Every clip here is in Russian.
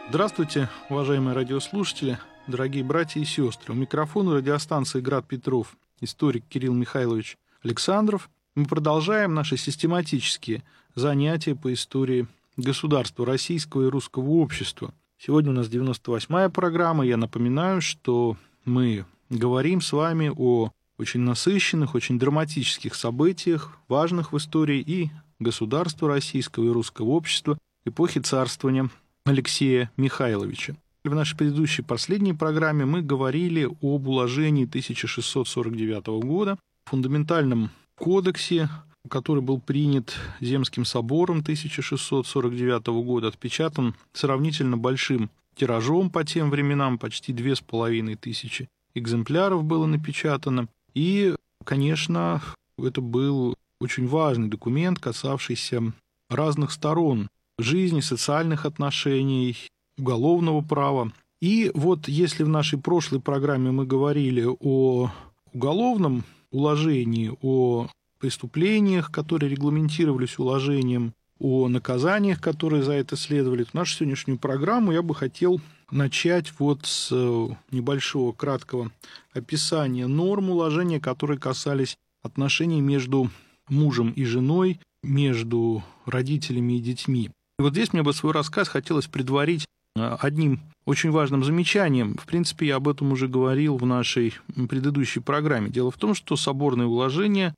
Здравствуйте, уважаемые радиослушатели, дорогие братья и сестры. У микрофона радиостанции «Град Петров» историк Кирилл Михайлович Александров. Мы продолжаем наши систематические занятия по истории государства российского и русского общества. Сегодня у нас 98-я программа. Я напоминаю, что мы говорим с вами о очень насыщенных, очень драматических событиях, важных в истории и государства российского и русского общества эпохи царствования Алексея Михайловича. В нашей предыдущей последней программе мы говорили об уложении 1649 года, фундаментальном кодексе, который был принят Земским собором 1649 года, отпечатан сравнительно большим тиражом по тем временам, почти 2500 экземпляров было напечатано. И, конечно, это был очень важный документ, касавшийся разных сторон жизни, социальных отношений, уголовного права. И вот если в нашей прошлой программе мы говорили о уголовном уложении, о преступлениях, которые регламентировались уложением, о наказаниях, которые за это следовали, то нашу сегодняшнюю программу я бы хотел начать вот с небольшого краткого описания норм уложения, которые касались отношений между мужем и женой, между родителями и детьми. И вот здесь мне бы свой рассказ хотелось предварить одним очень важным замечанием. В принципе, я об этом уже говорил в нашей предыдущей программе. Дело в том, что соборное уложение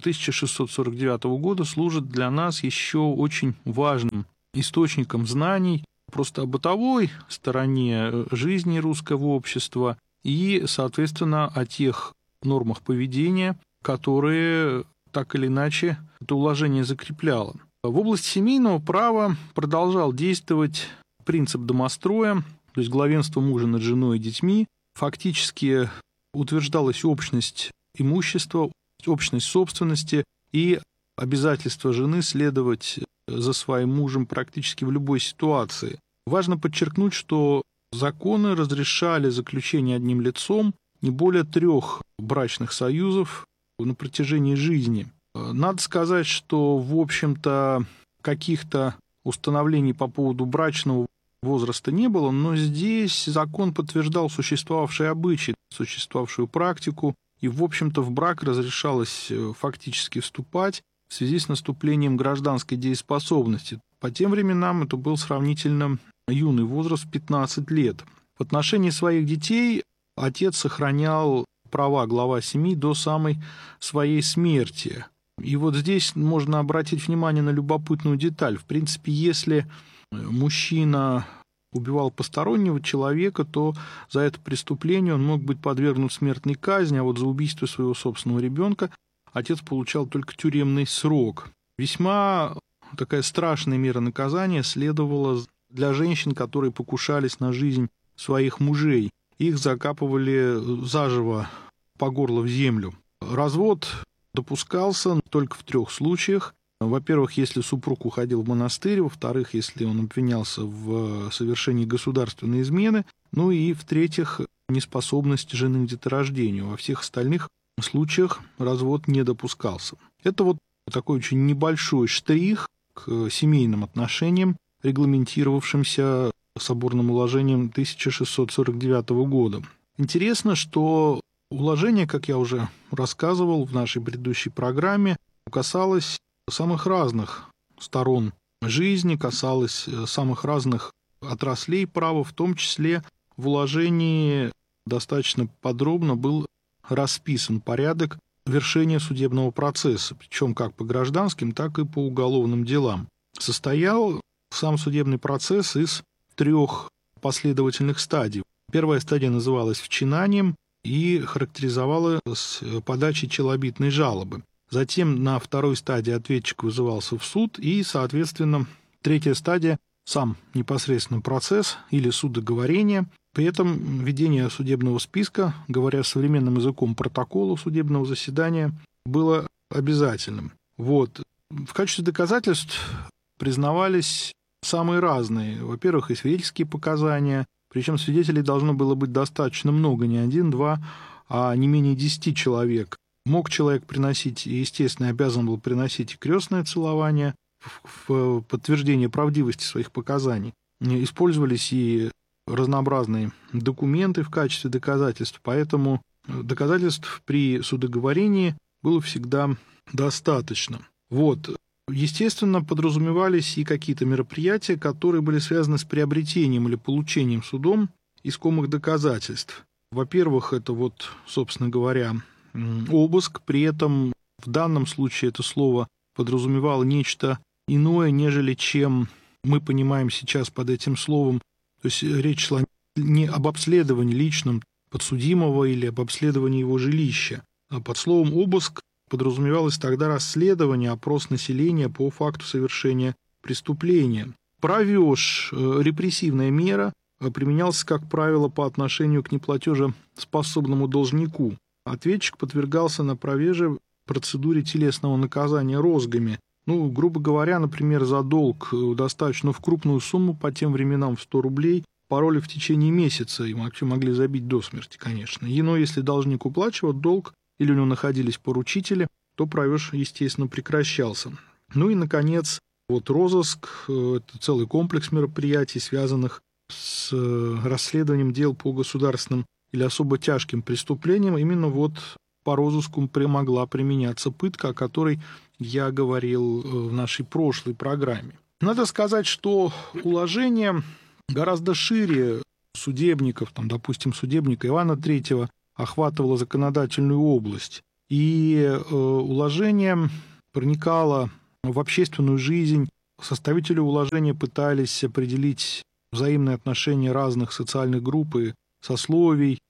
1649 года служит для нас еще очень важным источником знаний просто о бытовой стороне жизни русского общества и, соответственно, о тех нормах поведения, которые так или иначе это уложение закрепляло. В области семейного права продолжал действовать принцип домостроя, то есть главенство мужа над женой и детьми. Фактически утверждалась общность имущества, общность собственности и обязательство жены следовать за своим мужем практически в любой ситуации. Важно подчеркнуть, что законы разрешали заключение одним лицом не более 3 брачных союзов на протяжении жизни. Надо сказать, что, в общем-то, каких-то установлений по поводу брачного возраста не было, но здесь закон подтверждал существовавшие обычаи, существовавшую практику, и, в общем-то, в брак разрешалось фактически вступать в связи с наступлением гражданской дееспособности. По тем временам это был сравнительно юный возраст, 15 лет. В отношении своих детей отец сохранял права глава семьи до самой своей смерти. И вот здесь можно обратить внимание на любопытную деталь. В принципе, если мужчина убивал постороннего человека, то за это преступление он мог быть подвергнут смертной казни, а вот за убийство своего собственного ребенка отец получал только тюремный срок. Весьма такая страшная мера наказания следовала для женщин, которые покушались на жизнь своих мужей. Их закапывали заживо по горло в землю. Развод допускался только в 3 случаях. Во-первых, если супруг уходил в монастырь, во-вторых, если он обвинялся в совершении государственной измены, ну и, в-третьих, неспособность жены к деторождению. Во всех остальных случаях развод не допускался. Это вот такой очень небольшой штрих к семейным отношениям, регламентировавшимся соборным уложением 1649 года. Интересно, что уложение, как я уже рассказывал в нашей предыдущей программе, касалось самых разных сторон жизни, касалось самых разных отраслей права, в том числе в уложении достаточно подробно был расписан порядок вершения судебного процесса, причем как по гражданским, так и по уголовным делам. Состоял сам судебный процесс из 3 последовательных стадий. Первая стадия называлась вчинанием и характеризовалась подачей челобитной жалобы. Затем на 2 стадии ответчик вызывался в суд, и, соответственно, 3 стадия – сам непосредственно процесс или судоговорение. При этом ведение судебного списка, говоря современным языком, протокола судебного заседания, было обязательным. Вот. В качестве доказательств признавались самые разные. Во-первых, и свидетельские показания, причем свидетелей должно было быть достаточно много, не 1-2, а не менее 10 человек. Мог человек приносить, и, естественно, обязан был приносить и крестное целование в подтверждение правдивости своих показаний. использовались и разнообразные документы в качестве доказательств, поэтому доказательств при судоговорении было всегда достаточно. Вот. Естественно, подразумевались и какие-то мероприятия, которые были связаны с приобретением или получением судом искомых доказательств. Во-первых, это собственно говоря, обыск, при этом в данном случае это слово подразумевало нечто иное, нежели чем мы понимаем сейчас под этим словом. То есть речь шла не об обследовании личном подсудимого или об обследовании его жилища. А под словом «обыск» подразумевалось тогда расследование, опрос населения по факту совершения преступления. Правеж, репрессивная мера, применялся, как правило, по отношению к неплатежеспособному должнику. Ответчик подвергался на правеже процедуре телесного наказания розгами. Грубо говоря, например, за долг достаточно в крупную сумму, по тем временам в 100 рублей, пароли в течение месяца, и вообще могли забить до смерти, конечно. Но если должник уплачивал долг, или у него находились поручители, то правеж, естественно, прекращался. И, наконец, розыск – это целый комплекс мероприятий, связанных с расследованием дел по государственным или особо тяжким преступлениям. Именно по розыску могла применяться пытка, о которой я говорил в нашей прошлой программе. Надо сказать, что уложение гораздо шире судебников, допустим, судебника Ивана III, охватывало законодательную область. И уложение проникало в общественную жизнь. Составители уложения пытались определить взаимные отношения разных социальных групп и сословий.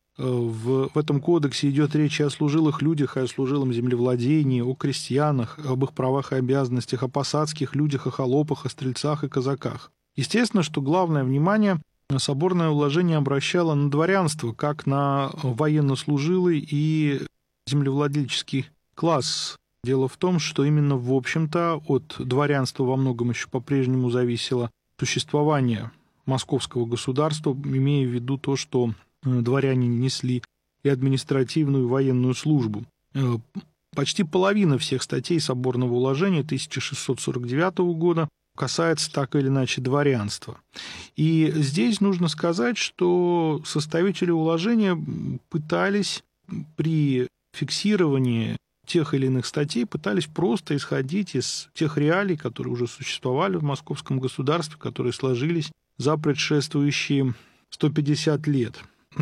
В этом кодексе идет речь и о служилых людях, и о служилом землевладении, о крестьянах, об их правах и обязанностях, о посадских людях, о холопах, о стрельцах и казаках. Естественно, что главное внимание соборное уложение обращало на дворянство, как на военнослужилый и землевладельческий класс. Дело в том, что именно, в общем-то, от дворянства во многом еще по-прежнему зависело существование московского государства, имея в виду то, что дворяне несли и административную, и военную службу. Почти половина всех статей соборного уложения 1649 года касается так или иначе дворянства. И здесь нужно сказать, что составители уложения пытались при фиксировании тех или иных статей просто исходить из тех реалий, которые уже существовали в московском государстве, которые сложились за предшествующие 150 лет.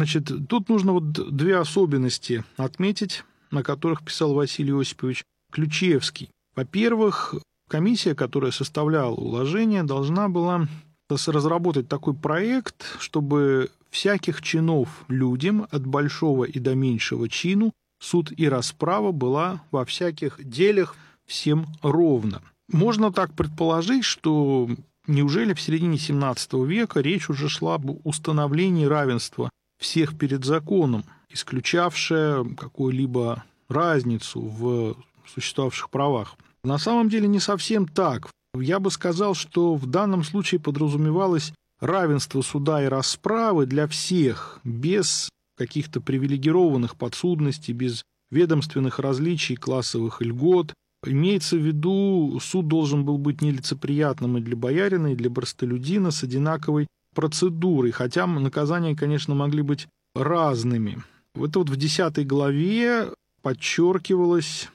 Тут нужно две особенности отметить, на которых писал Василий Осипович Ключевский. Во-первых, комиссия, которая составляла уложение, должна была разработать такой проект, чтобы всяких чинов людям, от большого и до меньшего чину, суд и расправа была во всяких делах всем ровно. Можно так предположить, что неужели в середине XVII века речь уже шла об установлении равенства всех перед законом, исключавшее какую-либо разницу в существовавших правах. На самом деле не совсем так. Я бы сказал, что в данном случае подразумевалось равенство суда и расправы для всех, без каких-то привилегированных подсудностей, без ведомственных различий, классовых льгот. Имеется в виду, суд должен был быть нелицеприятным и для боярина, и для простолюдина, с одинаковой процедурой, хотя наказания, конечно, могли быть разными. Это в 10 главе подчеркивалось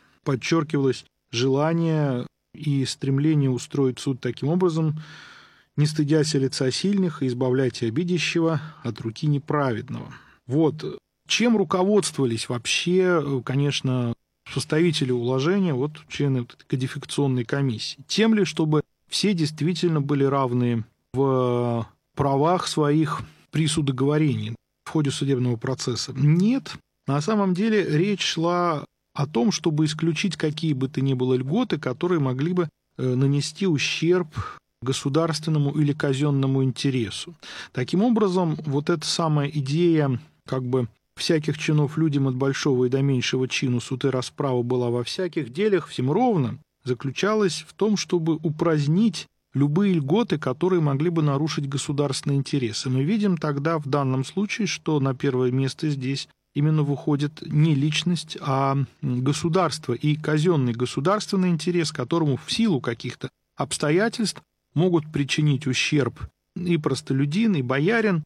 желание и стремление устроить суд таким образом, не стыдясь лица сильных и избавляйте обидящего от руки неправедного. Чем руководствовались вообще, конечно, составители уложения, члены кодификационной комиссии? Тем ли, чтобы все действительно были равны в правах своих при судоговорении в ходе судебного процесса? Нет. На самом деле речь шла о том, чтобы исключить какие бы то ни было льготы, которые могли бы нанести ущерб государственному или казенному интересу. Таким образом, эта самая идея всяких чинов людям от большого и до меньшего чину суд и расправа была во всяких делах всем ровно, заключалась в том, чтобы упразднить любые льготы, которые могли бы нарушить государственные интересы. Мы видим тогда в данном случае, что на первое место здесь именно выходит не личность, а государство и казенный государственный интерес, которому в силу каких-то обстоятельств могут причинить ущерб и простолюдин, и боярин,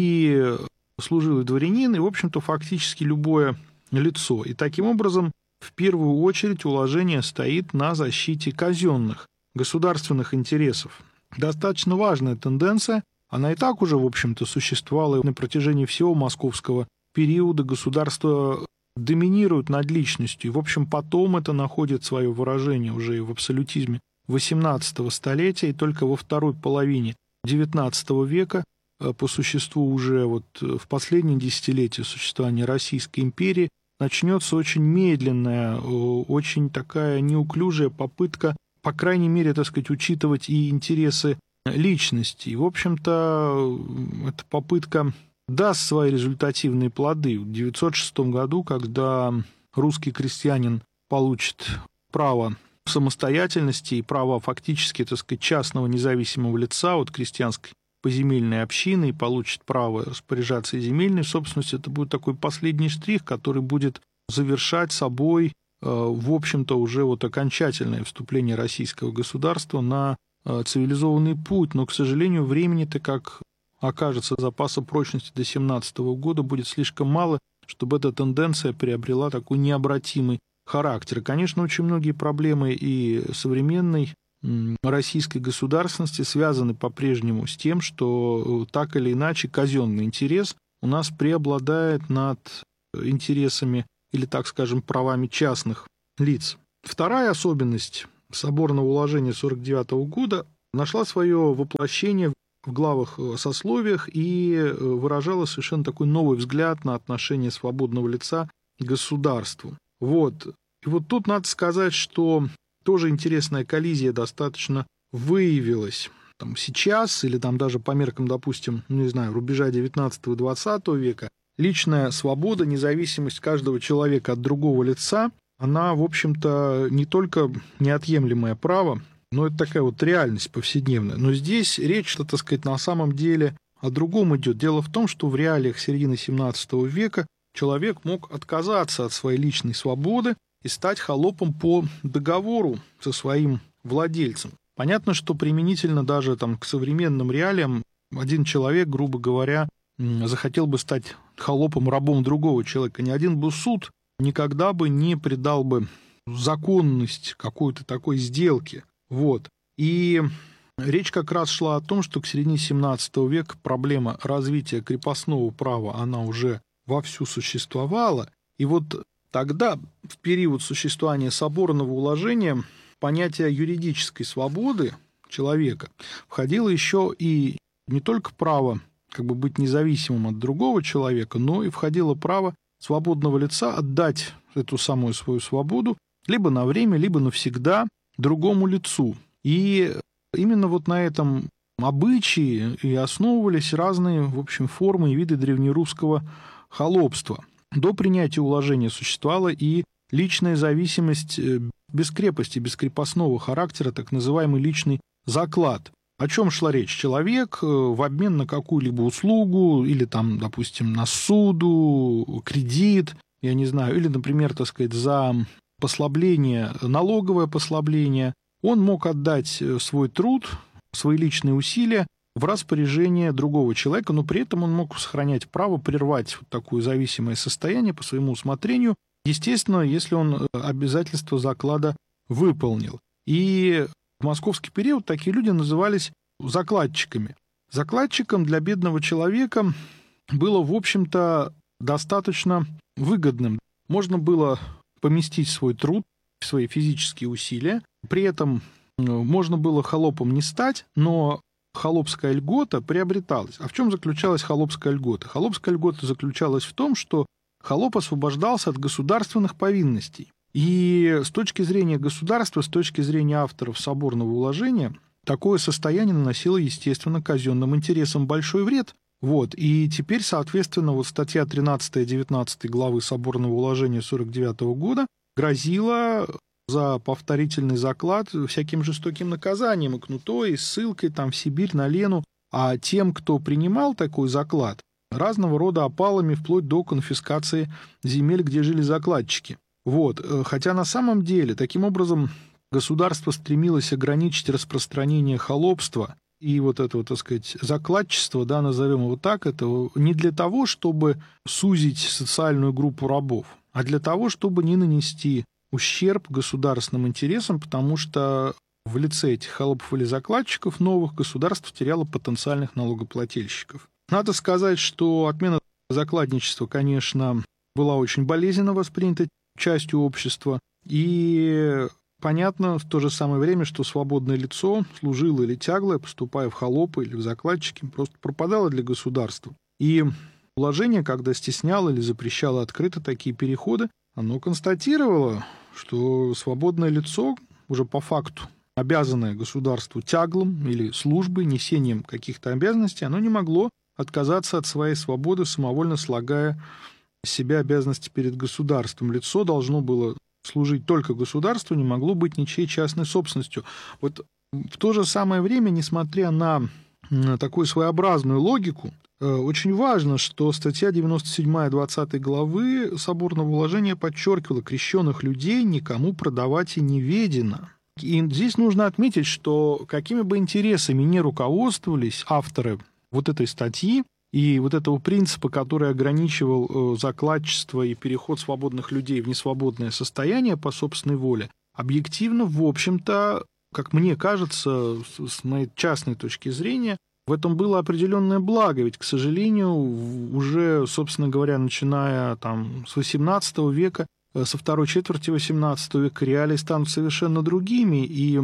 и служилый дворянин, и, в общем-то, фактически любое лицо. И таким образом, в первую очередь, уложение стоит на защите казенных государственных интересов. Достаточно важная тенденция. Она и так уже, в общем-то, существовала на протяжении всего московского периода. Государство доминирует над личностью. И, в общем, потом это находит свое выражение уже и в абсолютизме XVIII столетия, и только во второй половине XIX века, по существу уже вот в последние десятилетия существования Российской империи, начнется очень медленная, очень такая неуклюжая попытка, по крайней мере, так сказать, учитывать и интересы личности. И, в общем-то, эта попытка даст свои результативные плоды. В 1906 году, когда русский крестьянин получит право самостоятельности и право фактически, так сказать, частного независимого лица от крестьянской поземельной общины и получит право распоряжаться земельной собственностью, это будет такой последний штрих, который будет завершать собой, в общем-то, уже вот окончательное вступление российского государства на цивилизованный путь. Но, к сожалению, времени-то, как окажется, запаса прочности до 1917 года будет слишком мало, чтобы эта тенденция приобрела такой необратимый характер. И, конечно, очень многие проблемы и современной российской государственности связаны по-прежнему с тем, что так или иначе казенный интерес у нас преобладает над интересами или, так скажем, правами частных лиц. Вторая особенность соборного уложения 1949 года нашла свое воплощение в главах сословиях и выражала совершенно такой новый взгляд на отношение свободного лица к государству. Вот. И вот тут надо сказать, что тоже интересная коллизия достаточно выявилась там, сейчас, или там даже по меркам, допустим, не знаю, рубежа 19 и 20 века. Личная свобода, независимость каждого человека от другого лица, она, в общем-то, не только неотъемлемое право, но это такая вот реальность повседневная. Но здесь речь, так сказать, на самом деле о другом идет. Дело в том, что в реалиях середины 17 века человек мог отказаться от своей личной свободы и стать холопом по договору со своим владельцем. Понятно, что применительно даже там, к современным реалиям один человек, грубо говоря, захотел бы стать холопом, рабом другого человека. Ни один бы суд никогда бы не придал бы законность какой-то такой сделки. Вот. И речь как раз шла о том, что к середине 17 века проблема развития крепостного права, она уже вовсю существовала. И вот тогда, в период существования соборного уложения, понятие юридической свободы человека входило еще и не только право как бы быть независимым от другого человека, но и входило право свободного лица отдать эту самую свою свободу либо на время, либо навсегда другому лицу. И именно вот на этом обычае и основывались разные, в общем, формы и виды древнерусского холопства. До принятия уложения существовала и личная зависимость без крепости, без крепостного характера, так называемый личный заклад. О чем шла речь? Человек в обмен на какую-либо услугу или там, допустим, на суду, кредит, я не знаю, или, например, так сказать, за послабление, налоговое послабление, он мог отдать свой труд, свои личные усилия в распоряжение другого человека, но при этом он мог сохранять право прервать вот такое зависимое состояние по своему усмотрению, естественно, если он обязательства заклада выполнил. И в московский период такие люди назывались закладчиками. Закладчиком для бедного человека было, в общем-то, достаточно выгодным. Можно было поместить свой труд, свои физические усилия, при этом можно было холопом не стать, но холопская льгота приобреталась. А в чем заключалась холопская льгота? Холопская льгота заключалась в том, что холоп освобождался от государственных повинностей. И с точки зрения государства, с точки зрения авторов соборного уложения, такое состояние наносило, естественно, казенным интересам большой вред. Вот. И теперь, соответственно, вот статья 13-19 главы соборного уложения 49 года грозила за повторительный заклад всяким жестоким наказанием, и кнутой, и ссылкой там, в Сибирь, на Лену. А тем, кто принимал такой заклад, разного рода опалами, вплоть до конфискации земель, где жили закладчики. Вот. Хотя на самом деле, таким образом, государство стремилось ограничить распространение холопства и вот это, так сказать, закладчество, да, назовем его так, это не для того, чтобы сузить социальную группу рабов, а для того, чтобы не нанести ущерб государственным интересам, потому что в лице этих холопов или закладчиков новых государство теряло потенциальных налогоплательщиков. Надо сказать, что отмена закладничества, конечно, была очень болезненно воспринята частью общества, и понятно в то же самое время, что свободное лицо, служилое или тяглое, поступая в холопы или в закладчики, просто пропадало для государства. И уложение, когда стесняло или запрещало открыто такие переходы, оно констатировало, что свободное лицо уже по факту, обязанное государству тяглом или службой, несением каких-то обязанностей, оно не могло отказаться от своей свободы, самовольно слагая с себя обязанности перед государством. Лицо должно было служить только государству, не могло быть ничьей частной собственностью. Вот в то же самое время, несмотря на такую своеобразную логику, очень важно, что статья 97 20 главы Соборного уложения подчеркивала: крещенных людей никому продавать и не ведено. И здесь нужно отметить, что какими бы интересами ни руководствовались авторы вот этой статьи и вот этого принципа, который ограничивал закладчество и переход свободных людей в несвободное состояние по собственной воле, объективно, в общем-то, как мне кажется, с моей частной точки зрения, в этом было определенное благо, ведь, к сожалению, уже, собственно говоря, начиная там, с XVIII века, со второй четверти XVIII века реалии станут совершенно другими, и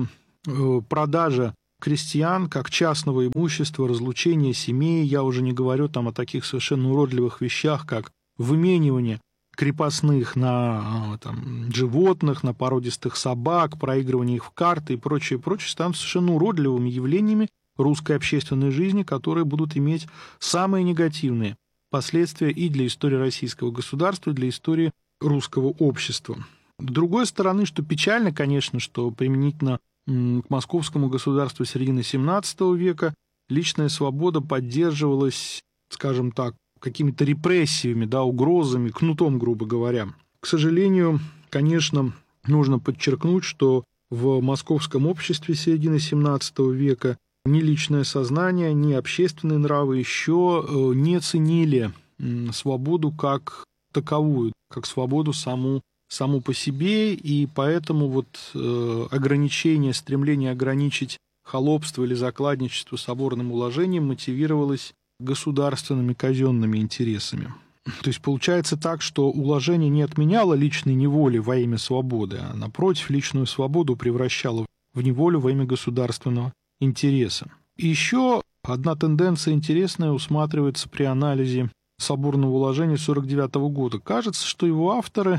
продажа крестьян как частного имущества, разлучение семей, я уже не говорю там о таких совершенно уродливых вещах, как выменивание крепостных на животных, на породистых собак, проигрывание их в карты и прочее, станут совершенно уродливыми явлениями русской общественной жизни, которые будут иметь самые негативные последствия и для истории российского государства, и для истории русского общества. С другой стороны, что печально, конечно, что применительно к московскому государству середины XVII века личная свобода поддерживалась, скажем так, какими-то репрессиями, да, угрозами, кнутом, грубо говоря. К сожалению, конечно, нужно подчеркнуть, что в московском обществе середины XVII века ни личное сознание, ни общественные нравы еще не ценили свободу как таковую, как свободу саму по себе, и поэтому вот ограничение, стремление ограничить холопство или закладничество соборным уложением мотивировалось государственными казенными интересами. То есть получается так, что уложение не отменяло личной неволи во имя свободы, а напротив, личную свободу превращало в неволю во имя государственного интереса. И еще одна тенденция интересная усматривается при анализе соборного уложения 1949 года. Кажется, что его авторы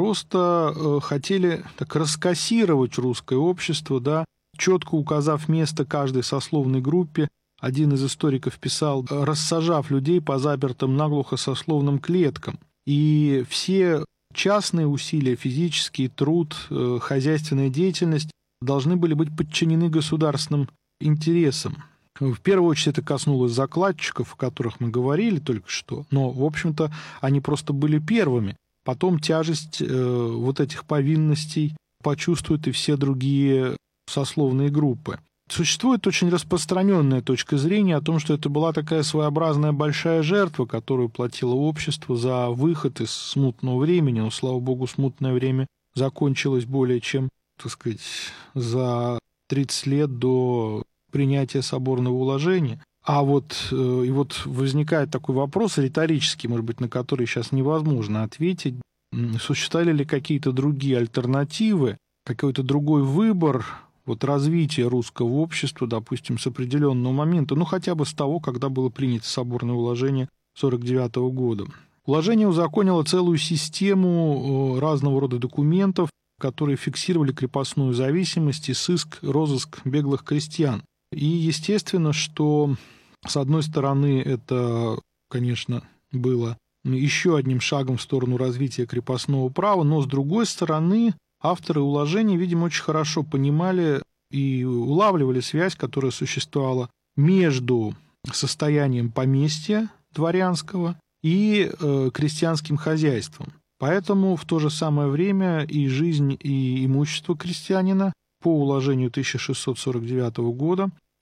просто хотели так раскассировать русское общество, да, четко указав место каждой сословной группе. Один из историков писал, рассажав людей по запертым наглухо сословным клеткам. И все частные усилия, физический труд, хозяйственная деятельность должны были быть подчинены государственным интересам. В первую очередь это коснулось закладчиков, о которых мы говорили только что, но, в общем-то, они просто были первыми. Потом тяжесть вот этих повинностей почувствуют и все другие сословные группы. Существует очень распространенная точка зрения о том, что это была такая своеобразная большая жертва, которую платило общество за выход из смутного времени. Но, слава богу, смутное время закончилось более чем, так сказать, за 30 лет до принятия соборного уложения. А вот возникает такой вопрос риторический, может быть, на который сейчас невозможно ответить. Существовали ли какие-то другие альтернативы, какой-то другой выбор развития русского общества, допустим, с определенного момента, хотя бы с того, когда было принято соборное уложение 1949 года. Уложение узаконило целую систему разного рода документов, которые фиксировали крепостную зависимость и сыск, розыск беглых крестьян. И естественно, что, с одной стороны, это, конечно, было еще одним шагом в сторону развития крепостного права, но, с другой стороны, авторы уложений, видимо, очень хорошо понимали и улавливали связь, которая существовала между состоянием поместья дворянского и крестьянским хозяйством. Поэтому в то же самое время и жизнь, и имущество крестьянина по уложению 1649 года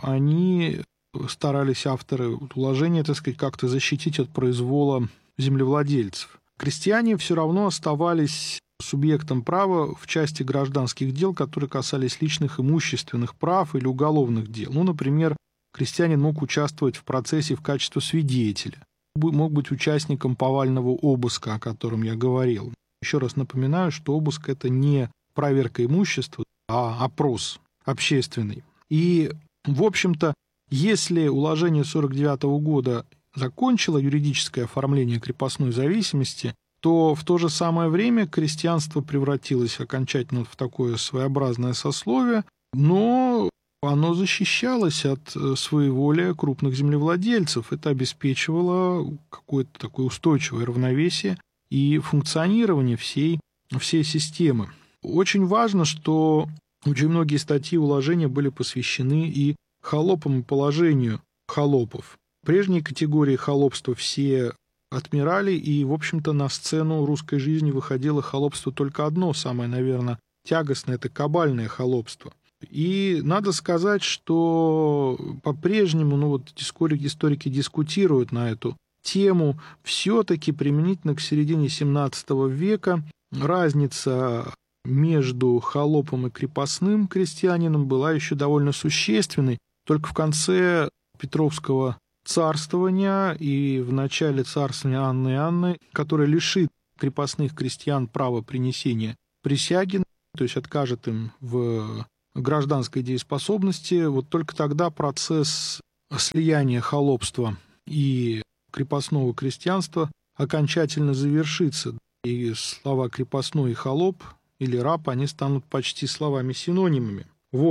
они старались, авторы уложения, так сказать, как-то защитить от произвола землевладельцев. Крестьяне все равно оставались субъектом права в части гражданских дел, которые касались личных имущественных прав или уголовных дел. Ну, например, крестьянин мог участвовать в процессе в качестве свидетеля, мог быть участником повального обыска, о котором я говорил. Еще раз напоминаю, что обыск – это не проверка имущества, а опрос общественный. И, в общем-то, если уложение 1949 года закончило юридическое оформление крепостной зависимости, то в то же самое время крестьянство превратилось окончательно в такое своеобразное сословие, но оно защищалось от своеволия крупных землевладельцев. Это обеспечивало какое-то такое устойчивое равновесие и функционирование всей системы. Очень важно, что очень многие статьи уложения были посвящены и холопам и положению холопов. Прежние категории холопства все отмирали, и, в общем-то, на сцену русской жизни выходило холопство только одно, самое, наверное, тягостное – это кабальное холопство. И надо сказать, что по-прежнему, историки дискутируют на эту тему. Все-таки применительно к середине XVII века разница между холопом и крепостным крестьянином была еще довольно существенной. Только в конце Петровского царствования и в начале царствования Анны Иоанны, которое лишит крепостных крестьян права принесения присяги, то есть откажет им в гражданской дееспособности, вот только тогда процесс слияния холопства и крепостного крестьянства окончательно завершится. И слова «крепостной» и «холоп» или «раб», они станут почти словами-синонимами.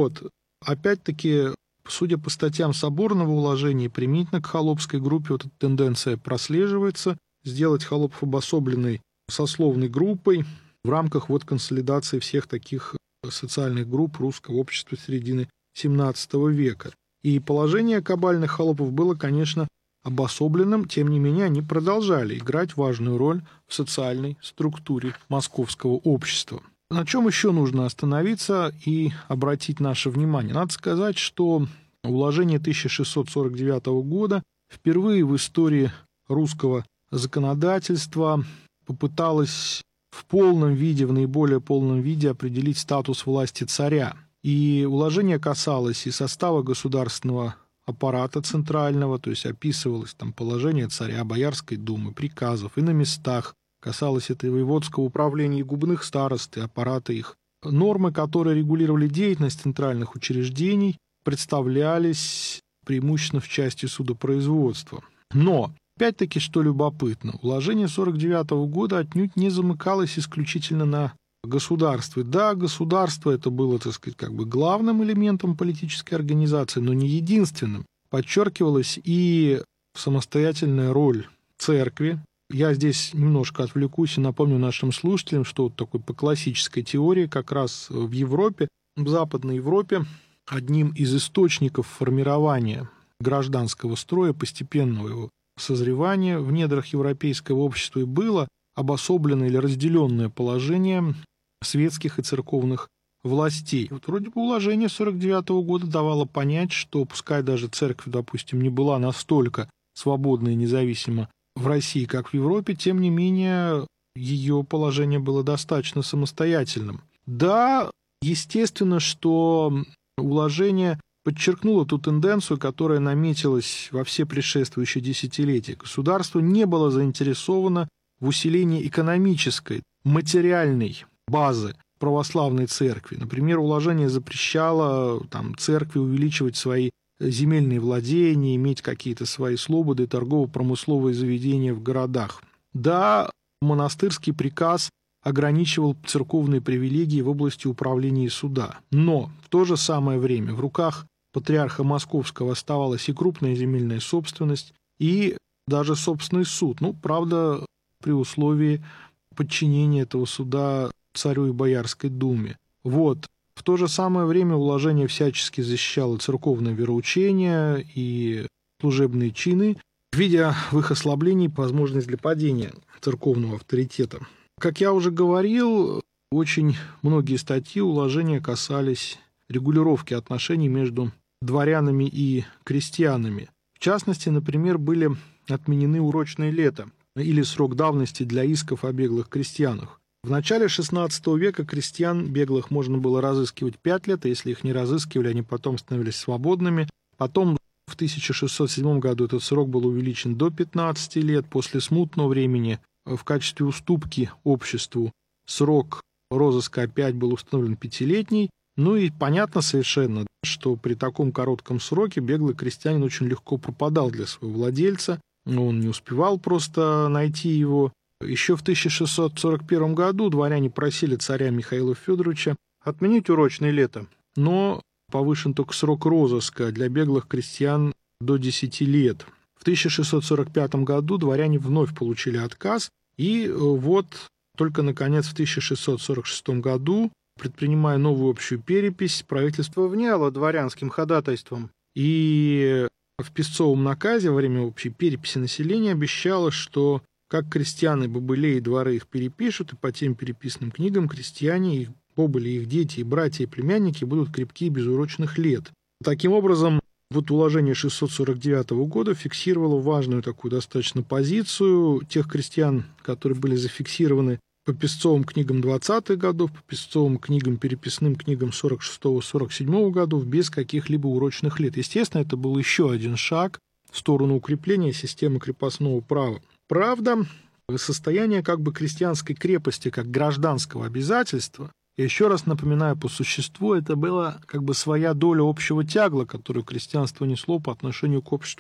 Опять-таки, судя по статьям соборного уложения, применительно к холопской группе эта тенденция прослеживается сделать холопов обособленной сословной группой в рамках консолидации всех таких социальных групп русского общества середины XVII века. И положение кабальных холопов было, конечно, обособленным, тем не менее они продолжали играть важную роль в социальной структуре московского общества. На чем еще нужно остановиться и обратить наше внимание? Надо сказать, что уложение 1649 года впервые в истории русского законодательства попыталось в полном виде, в наиболее полном виде определить статус власти царя. И уложение касалось и состава государственного аппарата центрального, то есть описывалось там положение царя, Боярской думы, приказов, и на местах. Касалось это и воеводского управления, и губных старост, и аппарата их. Нормы, которые регулировали деятельность центральных учреждений, представлялись преимущественно в части судопроизводства. Но, опять-таки, что любопытно, уложение 1949 года отнюдь не замыкалось исключительно на государстве. Да, государство это было, так сказать, главным элементом политической организации, но не единственным. Подчеркивалась и самостоятельная роль церкви. Я здесь немножко отвлекусь и напомню нашим слушателям, что такой по классической теории как раз в Европе, в Западной Европе, одним из источников формирования гражданского строя, постепенного его созревания в недрах европейского общества и было обособленное или разделенное положение светских и церковных властей. Вроде бы уложение 1949 года давало понять, что пускай даже церковь, допустим, не была настолько свободна и независима в России, как в Европе, тем не менее ее положение было достаточно самостоятельным. Да, естественно, что уложение подчеркнуло ту тенденцию, которая наметилась во все предшествующие десятилетия. Государство не было заинтересовано в усилении экономической, материальной базы православной церкви. Например, уложение запрещало церкви увеличивать свои земельные владения, иметь какие-то свои слободы, торгово-промысловые заведения в городах. Да, монастырский приказ ограничивал церковные привилегии в области управления и суда. Но в то же самое время в руках патриарха Московского оставалась и крупная земельная собственность, и даже собственный суд. Правда, при условии подчинения этого суда царю и Боярской думе. В то же самое время уложение всячески защищало церковное вероучение и служебные чины, видя в их ослаблении возможность для падения церковного авторитета. Как я уже говорил, очень многие статьи уложения касались регулировки отношений между дворянами и крестьянами. В частности, например, были отменены урочные лета или срок давности для исков о беглых крестьянах. В начале XVI века крестьян беглых можно было разыскивать 5 лет, а если их не разыскивали, они потом становились свободными. Потом в 1607 году этот срок был увеличен до 15 лет. После смутного времени в качестве уступки обществу срок розыска опять был установлен 5-летний. Ну и понятно совершенно, что при таком коротком сроке беглый крестьянин очень легко пропадал для своего владельца. Он не успевал просто найти его. Еще в 1641 году дворяне просили царя Михаила Федоровича отменить урочное лето, но повышен только срок розыска для беглых крестьян до 10 лет. В 1645 году дворяне вновь получили отказ, и вот только, наконец, в 1646 году, предпринимая новую общую перепись, правительство вняло дворянским ходатайством. И в песцовом наказе во время общей переписи населения обещало, что как крестьяне бобылей и дворы их перепишут, и по тем переписанным книгам крестьяне, их бобыли, их дети, и братья, и племянники будут крепки без урочных лет. Таким образом, вот уложение 649 года фиксировало важную такую достаточно позицию тех крестьян, которые были зафиксированы по песцовым книгам 20-х годов, по песцовым книгам, переписным книгам 46-47 годов, без каких-либо урочных лет. Естественно, это был еще один шаг в сторону укрепления системы крепостного права. Правда, состояние как бы крестьянской крепости, как гражданского обязательства, я еще раз напоминаю, по существу это была как бы своя доля общего тягла, которую крестьянство несло по отношению к обществу